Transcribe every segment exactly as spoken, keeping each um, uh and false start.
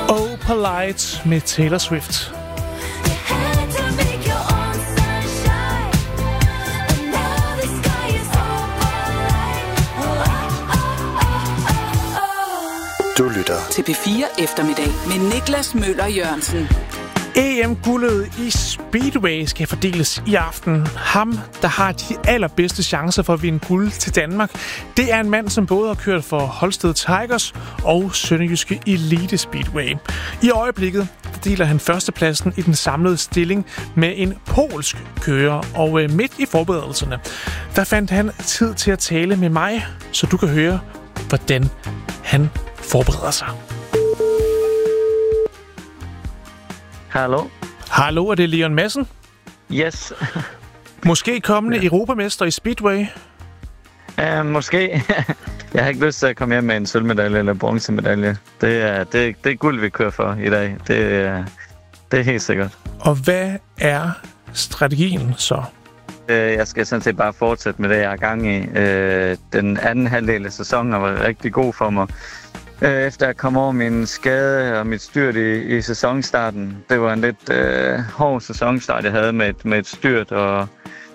Oh Polite med Taylor Swift. Du lytter til P fire Eftermiddag med Niklas Møller Jørgensen. E M-guldet i Speedway skal fordeles i aften. Ham, der har de allerbedste chancer for at vinde guld til Danmark, det er en mand, som både har kørt for Holsted Tigers og Sønderjyske Elite Speedway. I øjeblikket deler han førstepladsen i den samlede stilling med en polsk kører, og midt i forberedelserne, der fandt han tid til at tale med mig, så du kan høre, hvordan han forbereder sig. Hallo. Hallo, er det Leon Madsen? Yes. Måske kommende ja. Europamester i Speedway? Uh, måske. Jeg har ikke lyst til at komme hjem med en sølvmedalje eller bronzemedalje. Det er, det, det er guld, vi kører for i dag. Det er, det er helt sikkert. Og hvad er strategien så? Uh, jeg skal sådan set bare fortsætte med det, jeg er gang i. Uh, den anden halvdel af sæsonen var rigtig god for mig. Efter jeg kom over min skade og mit styrt i, i sæsonstarten. Det var en lidt øh, hård sæsonstart, jeg havde med et, med et styrt. Og,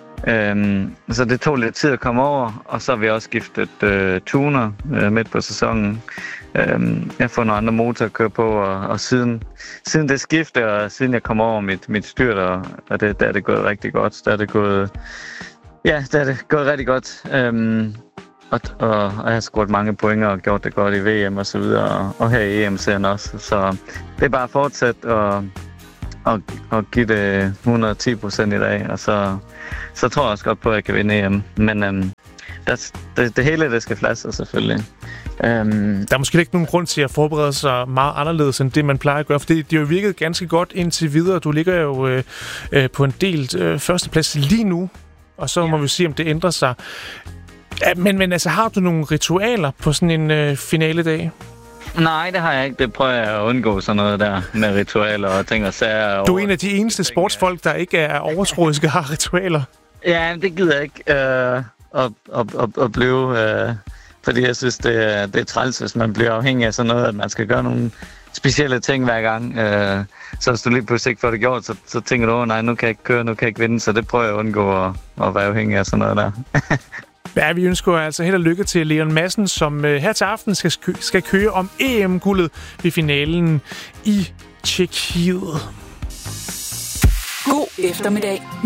øhm, så det tog lidt tid at komme over, og så har vi også skiftet øh, tuner øh, midt på sæsonen. Øhm, jeg har fået nogle andre motorer at køre på, og, og siden, siden det skifte, og siden jeg kom over mit, mit styrt, og, og det, der er det gået rigtig godt. Der er det gået, ja, der er det gået rigtig godt. Øhm, Og, og, og jeg har scoret mange point og gjort det godt i V M og så videre, og, og her i E M-serien også. Så det er bare at fortsætte og, og, og give det et hundrede og ti procent i dag, og så, så tror jeg også godt på, at jeg kan vinde E M. Men øhm, der, det, det hele, det skal flaske selvfølgelig. Um, der er måske ikke nogen grund til at forberede sig meget anderledes end det, man plejer at gøre, for det, det har jo virket ganske godt indtil videre. Du ligger jo øh, øh, på en delt øh, førsteplads lige nu, og så ja. må vi se, om det ændrer sig. Ja, men, men altså, har du nogle ritualer på sådan en øh, finaledag? Nej, det har jeg ikke. Det prøver jeg at undgå sådan noget der med ritualer og ting og sager. Du er en af de eneste sportsfolk, der ikke er overtroiske og har ritualer. Ja, det gider jeg ikke øh, at, at, at, at blive, øh, fordi jeg synes, det er, det er træls, hvis man bliver afhængig af sådan noget, at man skal gøre nogle specielle ting hver gang. Øh, så hvis du lige pludselig ikke får det gjort, så, så tænker du, åh nej, nu kan jeg ikke køre, nu kan jeg ikke vinde, så det prøver jeg at undgå at, at være afhængig af sådan noget der. Ja, vi ønsker altså held og lykke til Leon Madsen, som øh, her til aften skal, skal køre om E M-guldet ved finalen i Tjekkiet. God eftermiddag